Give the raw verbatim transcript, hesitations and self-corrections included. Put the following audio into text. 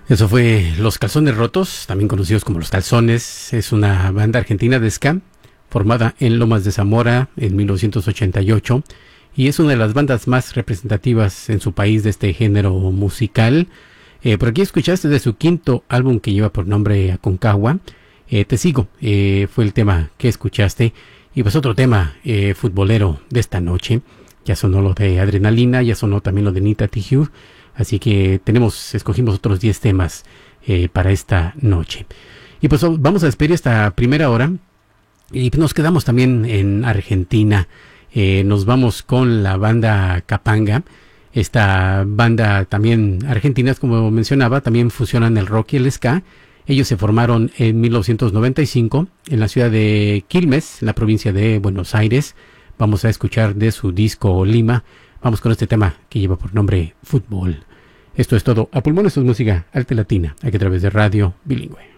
Eso fue Los Calzones Rotos, también conocidos como Los Calzones. Es una banda argentina de ska formada en Lomas de Zamora en mil novecientos ochenta y ocho y es una de las bandas más representativas en su país de este género musical. Eh, por aquí escuchaste de su quinto álbum que lleva por nombre Aconcagua. Eh, Te sigo, eh, fue el tema que escuchaste. Y pues otro tema eh, futbolero de esta noche. Ya sonó lo de Adrenalina, ya sonó también lo de Nita Tijoux. Así que tenemos, escogimos otros diez temas eh, para esta noche. Y pues vamos a despedir esta primera hora. Y nos quedamos también en Argentina. Eh, nos vamos con la banda Capanga. Esta banda también argentina, como mencionaba, también fusionan el rock y el ska. Ellos se formaron en mil novecientos noventa y cinco en la ciudad de Quilmes, en la provincia de Buenos Aires. Vamos a escuchar de su disco Lima. Vamos con este tema que lleva por nombre Fútbol. Esto es todo. A pulmón, esto es música arte latina, aquí a través de Radio Bilingüe.